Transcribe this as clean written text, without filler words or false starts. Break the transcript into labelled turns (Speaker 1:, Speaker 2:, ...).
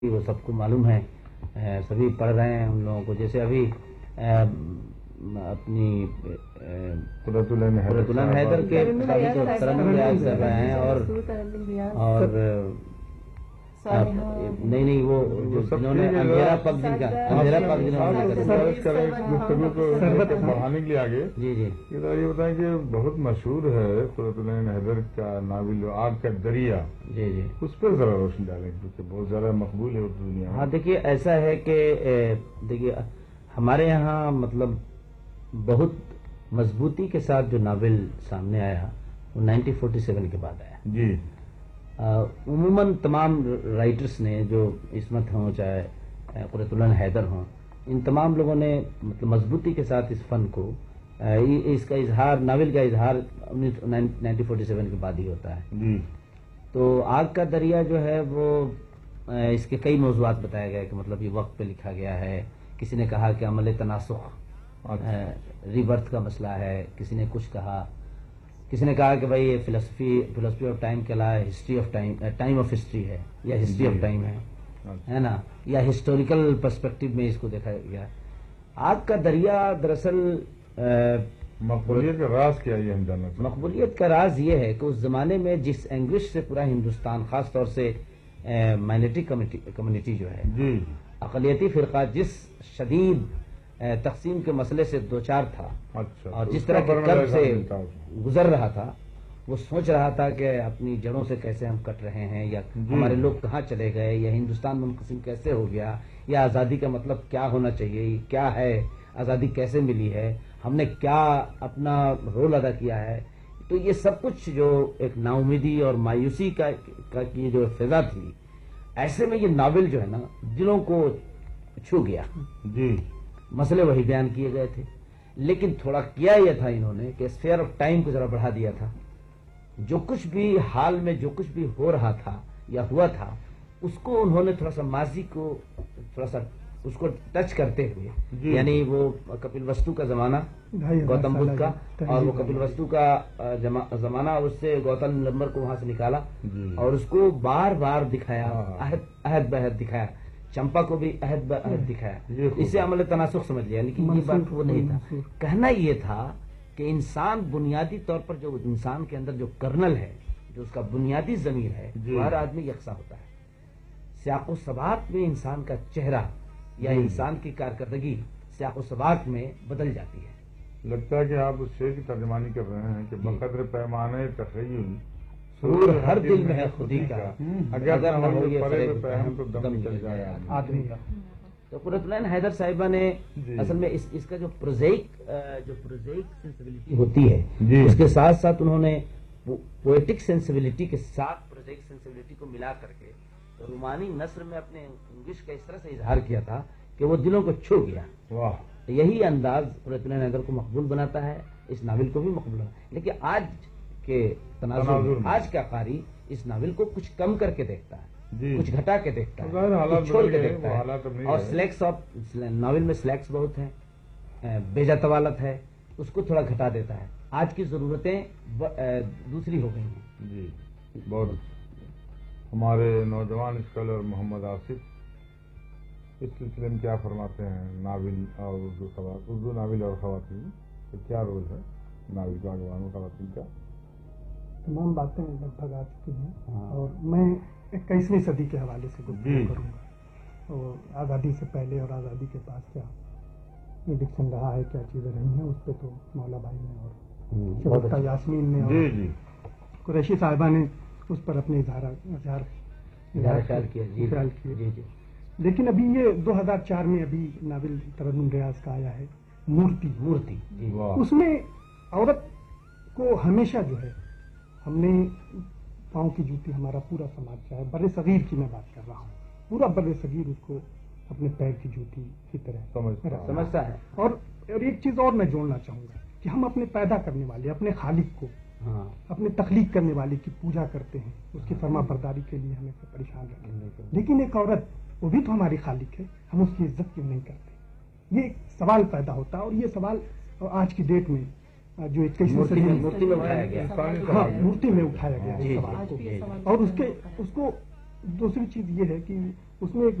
Speaker 1: وہ سب کو معلوم ہے، سبھی پڑھ رہے ہیں ان لوگوں کو. جیسے ابھی اپنی
Speaker 2: قرۃ العین
Speaker 1: حیدر کے ترنم ریاض کر رہے ہیں اور نہیں وہ جنہوں نے اندھیرا پگ جن کا
Speaker 2: گفتگو کو بڑھانے کے لیے آگے
Speaker 1: جی
Speaker 2: یہ بتائیں کہ بہت مشہور ہے قرۃ العین حیدر کا ناول آگ کا دریا.
Speaker 1: جی
Speaker 2: اس پر ذرا روشنی ڈالیں کیونکہ بہت زیادہ مقبول ہے اردو دنیا میں.
Speaker 1: ہاں دیکھیے ایسا ہے کہ دیکھیے ہمارے یہاں مطلب بہت مضبوطی کے ساتھ جو ناول سامنے آیا وہ 1947 کے بعد آیا.
Speaker 2: جی
Speaker 1: عموماً تمام رائٹرز نے جو عصمت ہوں چاہے قرۃ العین حیدر ہوں، ان تمام لوگوں نے مطلب مضبوطی کے ساتھ اس فن کو اس کا اظہار، ناول کا اظہار 1947 کے بعد ہی ہوتا ہے.
Speaker 2: جی
Speaker 1: تو آگ کا دریا جو ہے وہ اس کے کئی موضوعات بتایا گیا کہ مطلب یہ وقت پہ لکھا گیا ہے. کسی نے کہا کہ عمل تناسخ ری برتھ کا مسئلہ ہے، کسی نے کچھ کہا، کسی نے کہا کہ بھائی یہ فلسفی آف ٹائم کے علاوہ history of time of history ہے یا ہسٹری آف ٹائم ہے نا، یا ہسٹوریکل پرسپیکٹو میں اس کو دیکھا گیا. آگ کا دریا دراصل
Speaker 2: مقبولیت کا راز کیا یہ ہم جاننا چاہتے ہیں.
Speaker 1: مقبولیت کا راز یہ ہے کہ اس زمانے میں جس انگلش سے پورا ہندوستان، خاص طور سے مائنورٹی کمیونٹی جو ہے،
Speaker 2: جی
Speaker 1: اقلیتی فرقہ جس شدید تقسیم کے مسئلے سے دوچار تھا،
Speaker 2: اچھا،
Speaker 1: اور جس طرح کے کرب سے گزر رہا تھا، وہ سوچ رہا تھا کہ اپنی جڑوں سے کیسے ہم کٹ رہے ہیں، یا ہمارے لوگ کہاں چلے گئے، یا ہندوستان منقسم کیسے ہو گیا، یا آزادی کا مطلب کیا ہونا چاہیے، کیا ہے آزادی، کیسے ملی ہے، ہم نے کیا اپنا رول ادا کیا ہے. تو یہ سب کچھ جو ایک نا امیدی اور مایوسی کی جو فضا تھی، ایسے میں یہ ناول جو ہے نا دلوں کو چھو گیا.
Speaker 2: جی
Speaker 1: مسئلے وہی بیان کیے گئے تھے، لیکن تھوڑا کیا یہ تھا انہوں نے کہ اسفیئر آف ٹائم کو ذرا بڑھا دیا تھا. جو کچھ بھی حال میں جو کچھ بھی ہو رہا تھا یا ہوا تھا، اس کو انہوں نے تھوڑا سا ماضی کو تھوڑا سا اس کو ٹچ کرتے ہوئے، یعنی وہ کپل وستو کا زمانہ گوتم بدھ کا، اور وہ کپل وستو کا زمانہ، اس سے گوتم نمبر کو وہاں سے نکالا اور اس کو بار بار دکھایا، عہد بہد دکھایا. چمپا کو بھی عہد بہد دکھایا. اسے عمل تناسخ سمجھ لیا، لیکن یہ بات وہ نہیں تھا. کہنا یہ تھا کہ انسان بنیادی طور پر، جو انسان کے اندر جو کرنل ہے، جو اس کا بنیادی ضمیر ہے، ہر آدمی یکساں ہوتا ہے. سیاق و سباق میں انسان کا چہرہ یا انسان کی کارکردگی سیاق و سباق میں بدل جاتی ہے.
Speaker 2: لگتا ہے کہ آپ اس شعر کی ترجمانی کر رہے ہیں کہ بقدر پیمانے تخیل
Speaker 1: سرور ہر دل میں ہے خودی کا،
Speaker 2: اگر نہ ہو یہ فریب پہم تو دم نکل جائے
Speaker 1: آدمی کا. تو قرۃ العین حیدر صاحبہ نے اصل میں اس کا جو پروزیک سینسیبلٹی ہوتی ہے، اس کے ساتھ ساتھ انہوں نے پوئٹک سینسیبلٹی کے ساتھ پروزیک سینسیبلٹی کو ملا کر کے رومانی نثر میں اپنے انگلش کا اس طرح سے اظہار کیا تھا کہ وہ دلوں کو چھو گیا.
Speaker 2: واہ،
Speaker 1: یہی انداز قرۃ العین حیدر کو مقبول بناتا ہے، اس ناول کو بھی مقبول بناتا ہے. لیکن آج کے تناظر، آج کا قاری اس ناول کو کچھ کم کر کے دیکھتا ہے، کچھ گھٹا کے دیکھتا ہے، کچھ چھوڑ کے دیکھتا ہے، اور سلیکس آف ناول میں سلیکس بہت ہیں، بیجا طوالت ہے، اس کو تھوڑا گھٹا دیتا ہے. آج کی ضرورتیں دوسری ہو گئی ہیں.
Speaker 2: جی بہت. ہمارے نوجوان اسکالر محمد آصف اس سلسلے میں کیا فرماتے ہیں؟ ناول اور اردو ناول اور خواتین تو کیا رول ہے ناول کا، اگوان خواتین کا؟
Speaker 3: تمام باتیں لگ بھگ آ چکی ہیں، اور میں 21ویں صدی کے حوالے سے گفتگو کروں گا. اور آزادی سے پہلے اور آزادی کے بعد کیا ڈکشن رہا ہے، کیا چیزیں رہی ہیں، اس پہ تو مولا بھائی نے اور شگفتہ یاسمین نے اور قریشی صاحبہ نے اس پر اپنے
Speaker 1: خیال کیا.
Speaker 3: لیکن ابھی یہ 2004 میں ابھی ناول ترنم ریاض کا آیا ہے مورتی. اس میں عورت کو ہمیشہ جو ہے، ہم نے پاؤں کی جوتی، ہمارا پورا سماج چاہے بر صغیر کی میں بات کر رہا ہوں، پورا بر صغیر اس کو اپنے پیر کی جوتی کی طرح
Speaker 1: سمجھتا ہے.
Speaker 3: اور ایک چیز اور میں جوڑنا چاہوں گا کہ ہم اپنے پیدا کرنے والے، اپنے خالق کو، اپنے تخلیق کرنے والے کی پوجا کرتے ہیں، اس کی فرما برداری کے لیے ہمیں پریشان رکھتے ہیں. لیکن ایک عورت، وہ بھی تو ہماری خالق ہے، ہم اس کی عزت کیوں نہیں کرتے؟ یہ ایک سوال پیدا ہوتا ہے. اور یہ سوال آج کی ڈیٹ میں جو 21ویں صدی میں مورتی میں اٹھایا گیا سوال کو. اور اس کو دوسری چیز یہ ہے کہ اس میں ایک